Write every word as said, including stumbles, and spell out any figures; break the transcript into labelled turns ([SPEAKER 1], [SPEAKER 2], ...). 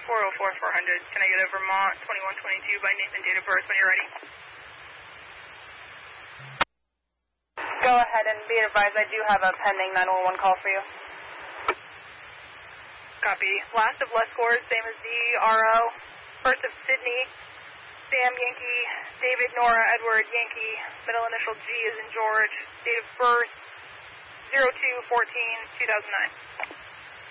[SPEAKER 1] four oh four, four hundred. Can I get a Vermont twenty-one twenty-two by name and date of birth when you're ready?
[SPEAKER 2] Go ahead and be advised, I do have a pending nine one one call for you.
[SPEAKER 1] Copy. Last of Les scores, same as the R O. First of Sydney, Sam Yankee, David Nora Edward Yankee, middle initial G is in George, date of birth zero two fourteen two thousand nine.